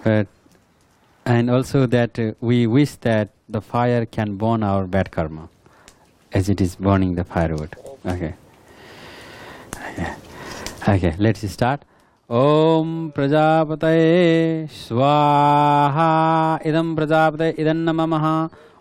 But and also that we wish that the fire can burn our bad karma, as it is burning the firewood. Okay. Okay. Let's start. Om Prajapataye Swaha Idam Prajapataye Idam Namamaha